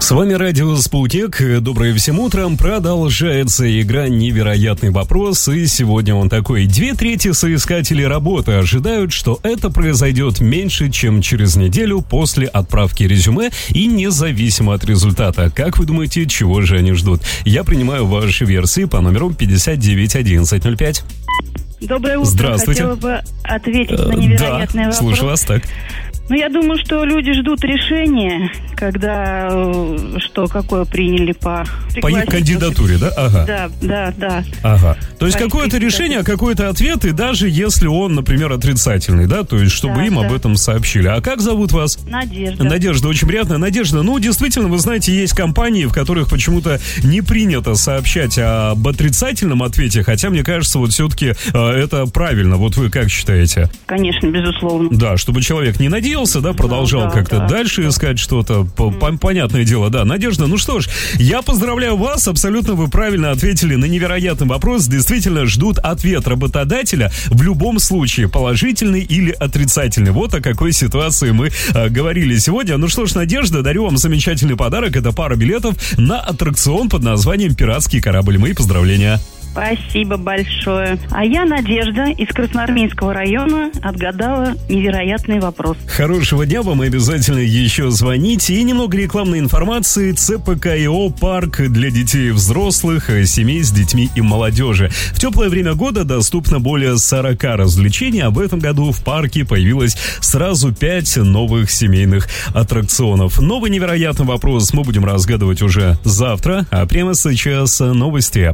С вами радио «Спутник». Доброе всем утром. Продолжается игра «Невероятный вопрос». И сегодня он такой. 2/3 соискателей работы ожидают, что это произойдет меньше, чем через неделю после отправки резюме и независимо от результата. Как вы думаете, чего же они ждут? Я принимаю ваши версии по номеру 591105. Доброе утро. Здравствуйте. Хотела бы ответить на невероятный вопрос. Слушаю вас, так. Ну, я думаю, что люди ждут решения, когда какое приняли по их кандидатуре, да? Ага. Да. Ага. То есть какое-то решение, какой-то ответ, и даже если он, например, отрицательный, да? То есть, чтобы им об этом сообщили. А как зовут вас? Надежда. Надежда, очень приятно. Надежда, действительно, вы знаете, есть компании, в которых почему-то не принято сообщать об отрицательном ответе, хотя, мне кажется, вот все-таки это правильно. Вот вы как считаете? Конечно, безусловно. Да, чтобы человек не надеялся, да, продолжал дальше искать что-то. Понятное дело, да. Надежда, ну что ж, я поздравляю вас, абсолютно вы правильно ответили на невероятный вопрос. Действительно ждут ответ работодателя в любом случае, положительный или отрицательный. Вот о какой ситуации мы говорили сегодня. Ну что ж, Надежда, дарю вам замечательный подарок. Это пара билетов на аттракцион под названием «Пиратский корабль». Мои поздравления. Спасибо большое. А я, Надежда, из Красноармейского района, отгадала невероятный вопрос. Хорошего дня вам, обязательно еще звоните. И немного рекламной информации. ЦПК-ИО «Парк» для детей и взрослых, семей с детьми и молодежи. В теплое время года доступно более 40 развлечений, а в этом году в парке появилось сразу 5 новых семейных аттракционов. Новый невероятный вопрос мы будем разгадывать уже завтра, а прямо сейчас новости.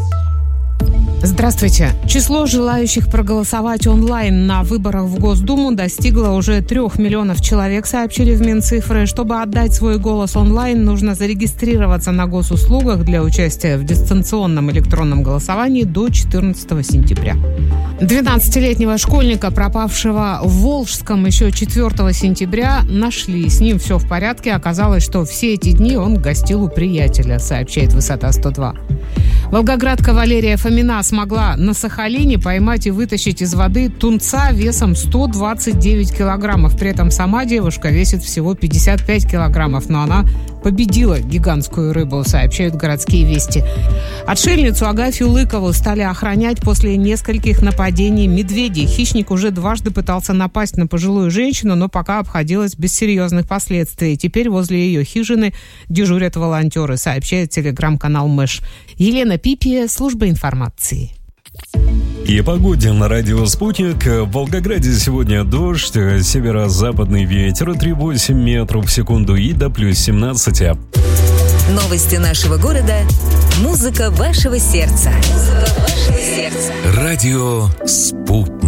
Здравствуйте. Число желающих проголосовать онлайн на выборах в Госдуму достигло уже 3 миллионов человек, сообщили в Минцифры. Чтобы отдать свой голос онлайн, нужно зарегистрироваться на госуслугах для участия в дистанционном электронном голосовании до 14 сентября. 12-летнего школьника, пропавшего в Волжском еще 4 сентября, нашли. С ним все в порядке. Оказалось, что все эти дни он гостил у приятеля, сообщает «Высота-102». Волгоградка Валерия Фомина смогла на Сахалине поймать и вытащить из воды тунца весом 129 килограммов. При этом сама девушка весит всего 55 килограммов, но она победила гигантскую рыбу, сообщают городские вести. Отшельницу Агафью Лыкову стали охранять после нескольких нападений медведей. Хищник уже дважды пытался напасть на пожилую женщину, но пока обходилось без серьезных последствий. Теперь возле ее хижины дежурят волонтеры, сообщает телеграм-канал Мэш. Елена Пипия, служба информации. И о погоде на радио «Спутник». В Волгограде сегодня дождь, северо-западный ветер 3,8 метров в секунду и до плюс 17. Новости нашего города. Музыка вашего сердца. Радио «Спутник».